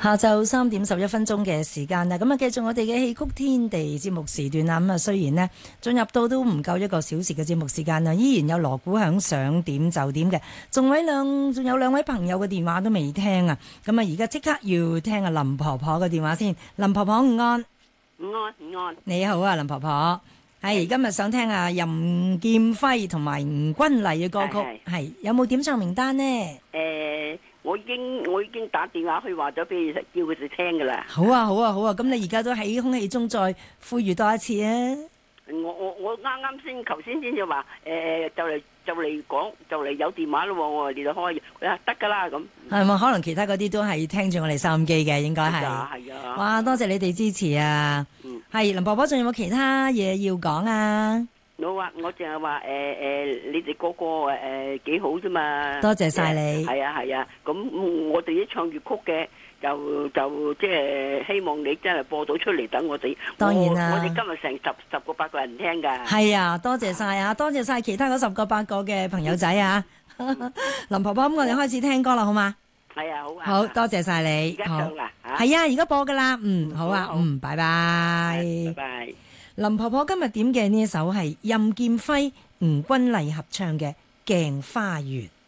下晝3:11嘅時間啦，咁啊繼續我哋嘅戲曲天地節目時段啦。咁啊雖然呢進入到都唔夠1個小時嘅節目時間啦，依然有鑼鼓響想點就點嘅，仲有兩位朋友嘅電話都未聽啊。咁啊而家即刻要聽阿林婆婆嘅電話先。林婆婆午安。 午安。 你好啊，林婆婆。係今日想聽啊任劍輝同埋吳君麗嘅歌曲，係有冇點唱名單呢？ 我已經打電話去話咗俾你，叫佢哋聽噶啦。 好啊。咁你而家都喺空氣中再呼籲多一次啊！ 我啱先頭先至話就嚟講就嚟有電話咯，我話你就開，佢話得噶啦咁。係咪可能其他嗰啲都係聽住我哋收音機嘅，應該係。 係啊。 哇！多謝你哋支持啊！係林婆婆，仲有冇其他嘢要講啊？ 我淨係話你哋個個幾好啫嘛。 多謝晒你。係啊，咁我哋啲唱粵曲嘅就即係希望你真係播到出嚟，等我哋。當然啦。我哋今日成十個八個人聽㗎。係啊，多謝晒啊，多謝晒其他嗰10個8個嘅朋友仔啊。林婆婆，咁我哋開始聽歌啦，好嗎？係啊，好啊。好多謝晒你。而家唱啦嚇。係啊，而家播㗎啦。好啊。拜拜。拜拜。林婆婆今日點嘅呢一首係任劍輝、吳君麗合唱嘅《鏡花月》。